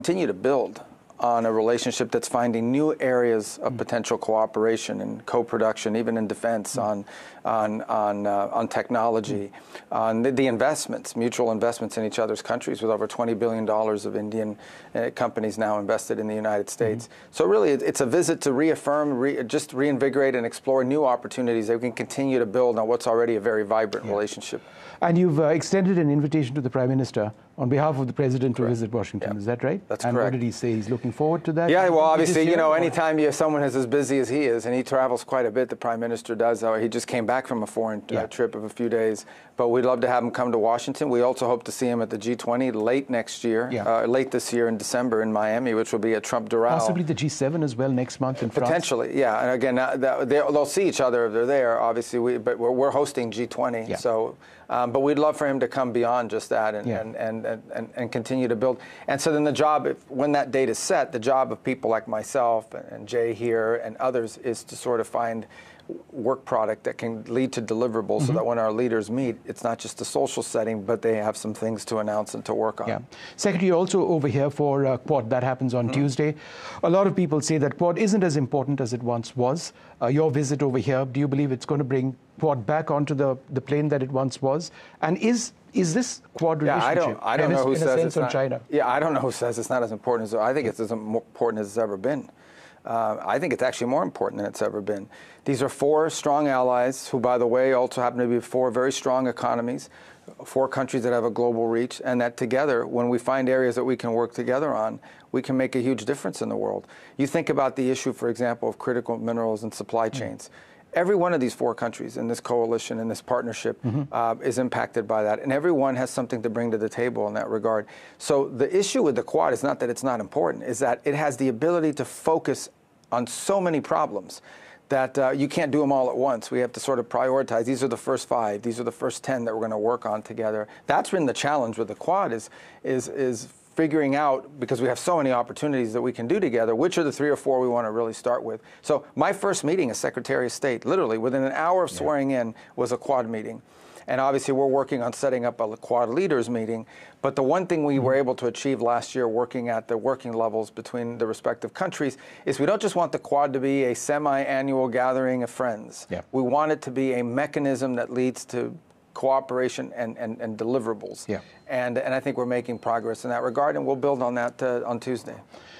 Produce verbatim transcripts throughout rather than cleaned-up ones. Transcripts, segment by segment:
continue to build on a relationship that's finding new areas of potential cooperation and co-production, even in defense, on on on uh, on technology, on the, the investments, mutual investments in each other's countries, with over twenty billion dollars of Indian uh, companies now invested in the United States. Mm-hmm. So really, it, it's a visit to reaffirm, re, just reinvigorate and explore new opportunities that we can continue to build on what's already a very vibrant yeah. relationship. And you've uh, extended an invitation to the Prime Minister on behalf of the President correct. to visit Washington. Yeah. Is that right? That's and correct. And what did he say? He's looking forward to that? Yeah, well, obviously, you know, anytime you have someone who's as busy as he is, and he travels quite a bit, the Prime Minister does. Uh, he just came back from a foreign uh, yeah. trip of a few days. But we'd love to have him come to Washington. We also hope to see him at the G twenty late next year, yeah. uh, late this year in December in Miami, which will be a Trump-Doral. Possibly the G seven as well next month in France? Potentially, yeah. And again, uh, they'll see each other if they're there, obviously. We, but we're, we're hosting G twenty, yeah. so... Um, but we'd love for him to come beyond just that and, yeah. and, and, and, and continue to build. And so then the job, if, when that date is set, the job of people like myself and Jay here and others is to sort of find work product that can lead to deliverables mm-hmm. so that when our leaders meet, it's not just a social setting, but they have some things to announce and to work on. Yeah. Secretary, you're also over here for uh, Quad. That happens on mm-hmm. Tuesday. A lot of people say that Quad isn't as important as it once was. Uh, your visit over here, do you believe it's going to bring Quad back onto the, the plane that it once was? And is is this Quad yeah, relationship I don't, I don't know who in says a sense it's on not, China? Yeah, I don't know who says it's not as important as I think it's as important as it's ever been. Uh, I think it's actually more important than it's ever been. These are four strong allies who, by the way, also happen to be four very strong economies, four countries that have a global reach, and that together, when we find areas that we can work together on, we can make a huge difference in the world. You think about the issue, for example, of critical minerals and supply chains. Mm-hmm. Every one of these four countries in this coalition, in this partnership, mm-hmm. uh, is impacted by that. And everyone has something to bring to the table in that regard. So the issue with the Quad is not that it's not important, is that it has the ability to focus on so many problems that uh, you can't do them all at once. We have to sort of prioritize. These are the first five. These are the first ten that we're going to work on together. That's been the challenge with the Quad is, is, is figuring out, because we have so many opportunities that we can do together, which are the three or four we want to really start with. So my first meeting as Secretary of State, literally within an hour of swearing yeah. in, was a Quad meeting. And obviously we're working on setting up a Quad leaders meeting. But the one thing we mm-hmm. were able to achieve last year working at the working levels between the respective countries is we don't just want the Quad to be a semi-annual gathering of friends. Yeah. We want it to be a mechanism that leads to cooperation and, and, and deliverables. Yeah. And, and I think we're making progress in that regard, and we'll build on that uh, on Tuesday.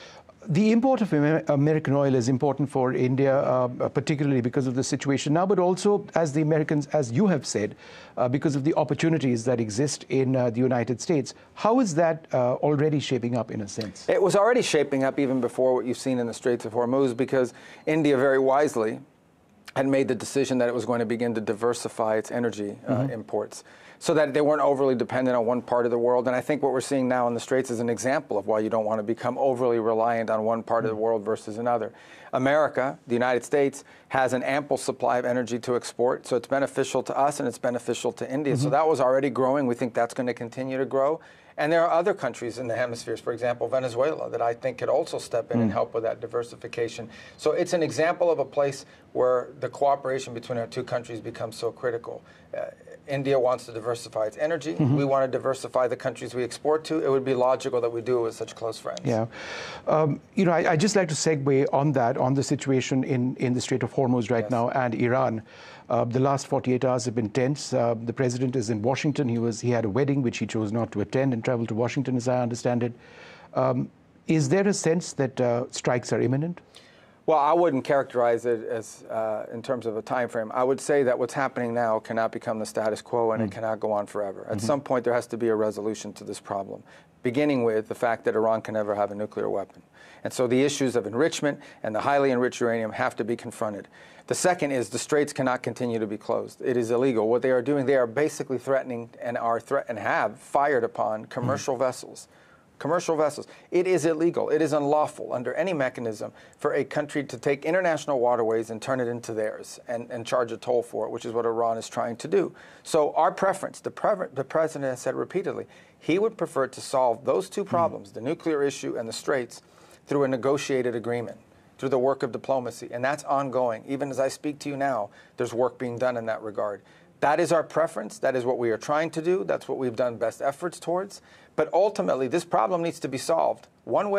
The import of Amer American oil is important for India, uh, particularly because of the situation now, but also, as the Americans, as you have said, uh, because of the opportunities that exist in uh, the United States. How is that uh, already shaping up in a sense? It was already shaping up even before what you've seen in the Straits of Hormuz, because India very wisely had made the decision that it was going to begin to diversify its energy uh, mm-hmm. imports so that they weren't overly dependent on one part of the world. And I think what we're seeing now in the Straits is an example of why you don't want to become overly reliant on one part mm-hmm. of the world versus another. America, the United States, has an ample supply of energy to export, so it's beneficial to us and it's beneficial to India. Mm-hmm. So that was already growing. We think that's going to continue to grow. And there are other countries in the hemispheres, for example, Venezuela, that I think could also step in mm. and help with that diversification. So it's an example of a place where the cooperation between our two countries becomes so critical. Uh, India wants to diversify its energy. Mm-hmm. We want to diversify the countries we export to. It would be logical that we do it with such close friends. Yeah. Um, you know, I, I'd just like to segue on that, on the situation in, in the Strait of Hormuz right yes. now and Iran. Uh, the last forty-eight hours have been tense. Uh, the president is in Washington. He was he had a wedding which he chose not to attend and traveled to Washington, as I understand it. Um, is there a sense that uh, strikes are imminent? Well, I wouldn't characterize it as uh, in terms of a time frame. I would say that what's happening now cannot become the status quo, and mm. it cannot go on forever. At mm-hmm. some point, there has to be a resolution to this problem, beginning with the fact that Iran can never have a nuclear weapon. And so the issues of enrichment and the highly enriched uranium have to be confronted. The second is the straits cannot continue to be closed. It is illegal. What they are doing, they are basically threatening and are threat and have fired upon commercial mm. vessels. Commercial vessels. It is illegal. It is unlawful under any mechanism for a country to take international waterways and turn it into theirs and, and charge a toll for it, which is what Iran is trying to do. So our preference, the, pre the president has said repeatedly, he would prefer to solve those two problems, mm. the nuclear issue and the straits, through a negotiated agreement, through the work of diplomacy. And that's ongoing. Even as I speak to you now, there's work being done in that regard. That is our preference. That is what we are trying to do. That's what we've done best efforts towards. But ultimately, this problem needs to be solved one way